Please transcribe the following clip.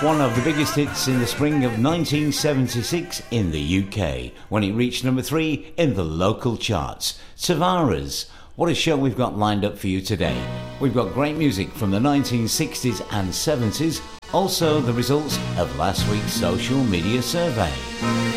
One of the biggest hits in the spring of 1976 in the UK, when it reached number 3 in the local charts. Tavares. What a show we've got lined up for you today. We've got great music from the 1960s and 70s, also the results of last week's social media survey.